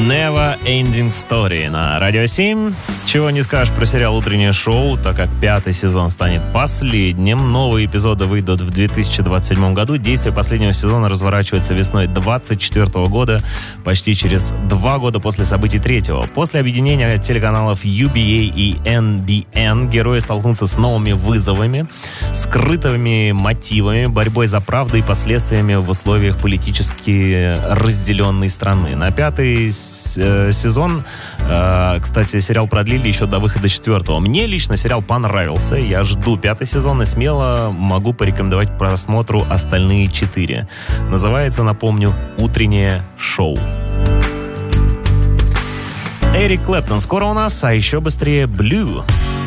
Never Ending Story на Радио 7. Чего не скажешь про сериал «Утреннее шоу», так как 5-й сезон станет последним. Новые эпизоды выйдут в 2027 году. Действие последнего сезона разворачивается весной 2024 года, почти через 2 года после событий 3-го. После объединения телеканалов UBA и NBN герои столкнутся с новыми вызовами, скрытыми мотивами, борьбой за правду и последствиями в условиях политически разделенной страны. На 5-й сезон, кстати, сериал продлили еще до выхода 4-го. Мне лично сериал понравился. Я жду 5-й сезон и смело могу порекомендовать к просмотру остальные 4. Называется, напомню, «Утреннее шоу». Эрик Клэптон скоро у нас, а еще быстрее Blue.